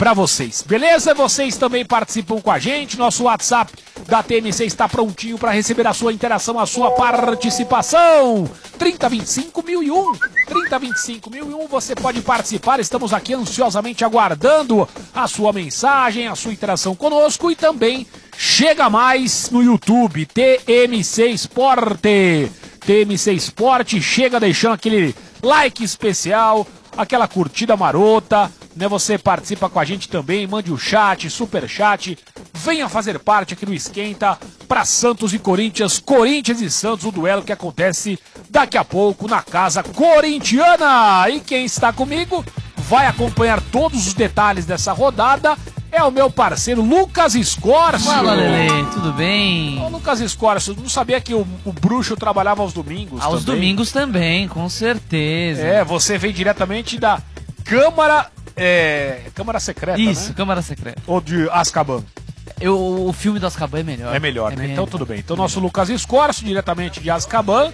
pra vocês, beleza? Vocês também participam com a gente, nosso WhatsApp da TMC está prontinho para receber a sua interação, a sua participação. 3025-1001, 3025-1001, você pode participar, estamos aqui ansiosamente aguardando a sua mensagem, a sua interação conosco e também chega mais no YouTube, TMC Esporte. TMC Esporte, chega deixando aquele like especial, aquela curtida marota, né? Você participa com a gente também, mande o chat, super chat, venha fazer parte aqui do Esquenta para Santos e Corinthians, Corinthians e Santos, o duelo que acontece daqui a pouco na casa corintiana. E quem está comigo vai acompanhar todos os detalhes dessa rodada é o meu parceiro Lucas Escorcio. Fala, Lelê, tudo bem? Ô, Lucas Escorcio, não sabia que o bruxo trabalhava aos domingos Aos também? domingos também, com certeza. É, você vem diretamente da Câmara... Câmara Secreta, Isso, né? Câmara Secreta. Ou de Azkaban? O filme do Azkaban é melhor. É melhor, né? Então tudo bem. Então nosso Lucas Escorcio, diretamente de Azkaban.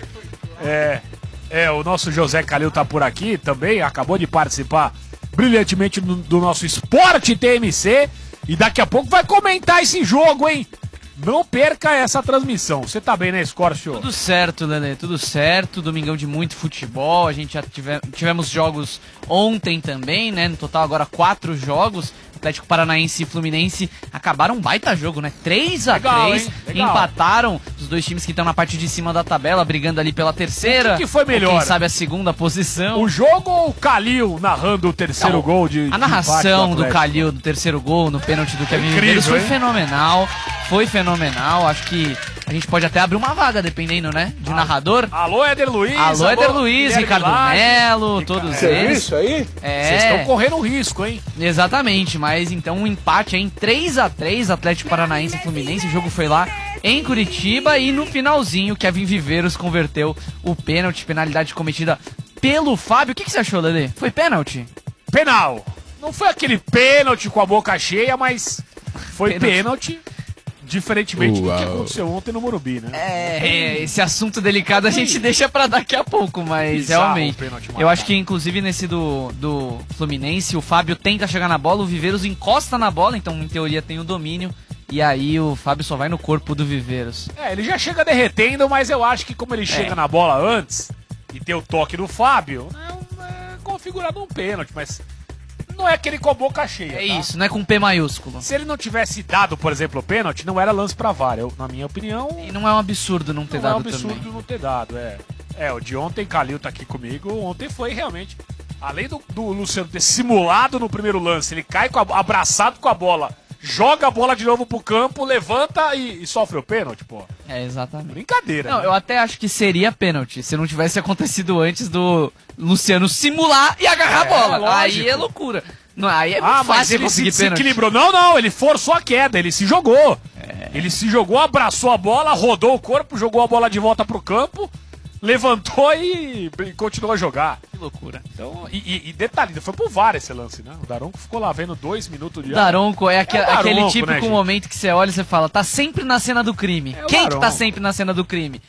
O nosso José Calil tá por aqui também, acabou de participar brilhantemente do nosso Esporte TMC. E daqui a pouco vai comentar esse jogo, hein? Não perca essa transmissão. Você tá bem, né, Escorcio? Tudo certo, Lelê, tudo certo. Domingão de muito futebol. A gente já tivemos jogos ontem também, né? No total agora 4 jogos. Atlético Paranaense e Fluminense acabaram um baita jogo, né? 3-3, empataram os dois times que estão na parte de cima da tabela, brigando ali pela terceira. O que foi melhor? Quem sabe a segunda posição. O jogo ou o Calil narrando o terceiro gol de A narração do Calil do terceiro gol no pênalti do Kevin Medeiros foi fenomenal. Foi fenomenal. Acho que a gente pode até abrir uma vaga, dependendo, né? De narrador. Alô, Éder Luiz. Alô, Éder Luiz, Ricardo Melo, todos eles. Isso aí? Vocês estão correndo risco, hein? Exatamente, mas então um empate em 3-3, Atlético Paranaense e Fluminense. O jogo foi lá em Curitiba e no finalzinho, Kevin Viveiros converteu o pênalti, penalidade cometida pelo Fábio. O que você achou, Lelê? Foi pênalti? Penal. Não foi aquele pênalti com a boca cheia, mas foi pênalti. Diferentemente do que aconteceu ontem no Morumbi, né? Esse assunto delicado a gente deixa pra daqui a pouco, mas realmente, eu acho que inclusive nesse do Fluminense, o Fábio tenta chegar na bola, o Viveiros encosta na bola, então em teoria tem o domínio, e aí o Fábio só vai no corpo do Viveiros. Ele já chega derretendo, mas eu acho que como ele chega na bola antes, e tem o toque do Fábio, é configurado um pênalti, mas... Não é aquele com a boca cheia. É isso, não é com P maiúsculo. Se ele não tivesse dado, por exemplo, o pênalti, não era lance pra VAR, na minha opinião. E não é um absurdo não ter dado também. Não é um absurdo não ter dado, o de ontem, Calil tá aqui comigo, ontem foi realmente, além do Luciano ter simulado no primeiro lance, ele cai abraçado com a bola, joga a bola de novo pro campo, levanta e sofre o pênalti, pô. Exatamente. Brincadeira. Não, eu até acho que seria pênalti se não tivesse acontecido antes do Luciano simular e agarrar a bola. Lógico. Aí é loucura. Não, aí é muito fácil ele conseguir se pênalti. equilibrou. Não, ele forçou a queda, ele se jogou. Ele se jogou, abraçou a bola, rodou o corpo, jogou a bola de volta pro campo, levantou e continuou a jogar. Que loucura. Então, e detalhe, foi pro VAR esse lance, né? O Daronco ficou lá vendo 2 minutos de... Daronco é aquele Daronco, típico né, momento que você olha e você fala, tá sempre na cena do crime. Quem Daronco. que tá sempre na cena do crime?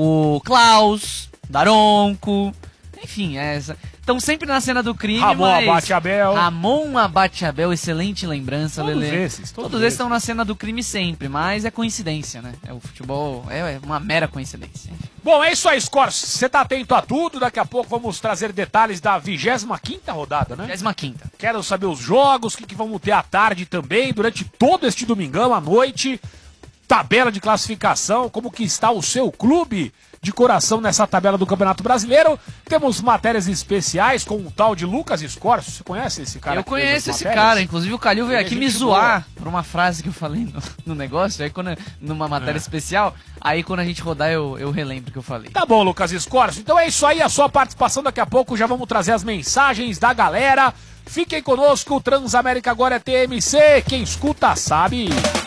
O Klaus, Daronco, enfim, estão sempre na cena do crime, Ramon Abate Abel. Ramon Abate Abel, excelente lembrança, Todos Lelê. Todos esses estão na cena do crime sempre, mas é coincidência, né? O futebol é uma mera coincidência. Bom, é isso aí, Scorcio. Você tá atento a tudo. Daqui a pouco vamos trazer detalhes da 25ª rodada, né? 25ª. Quero saber os jogos, o que vamos ter à tarde também, durante todo este domingão à noite. Tabela de classificação, como que está o seu clube de coração nessa tabela do Campeonato Brasileiro. Temos matérias especiais com um tal de Lucas Escorcio. Você conhece esse cara? Eu conheço esse cara, inclusive o Calil veio aqui me zoar por uma frase que eu falei no negócio, aí numa matéria especial, aí quando a gente rodar eu relembro o que eu falei. Tá bom, Lucas Escorcio. Então é isso aí, a sua participação daqui a pouco, já vamos trazer as mensagens da galera. Fiquem conosco, o Transamérica agora é TMC, quem escuta sabe.